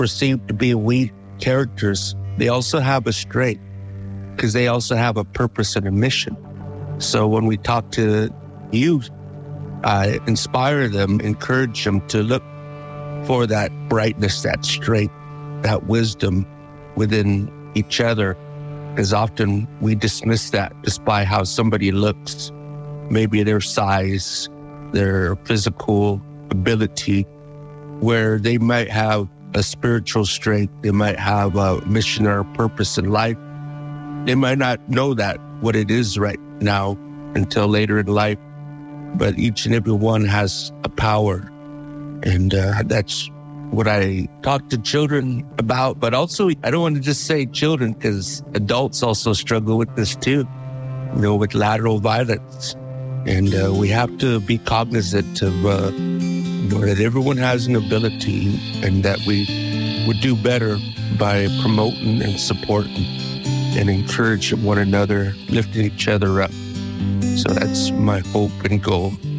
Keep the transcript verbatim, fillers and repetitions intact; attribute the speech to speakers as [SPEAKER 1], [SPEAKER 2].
[SPEAKER 1] perceived to be weak characters, they also have a strength because they also have a purpose and a mission. So when we talk to youth, I inspire them, encourage them to look for that brightness, that strength, that wisdom within each other. Because often we dismiss that just by how somebody looks, maybe their size, their physical ability, where they might have a spiritual strength, they might have a mission or a purpose in life. They might not know that, what it is right now until later in life, but each and every one has a power. And uh, that's what I talk to children about. But also, I don't want to just say children, because adults also struggle with this too, you know, with lateral violence. And uh, we have to be cognizant of uh, you know, that everyone has an ability and that we would do better by promoting and supporting and encouraging one another, lifting each other up. So that's my hope and goal.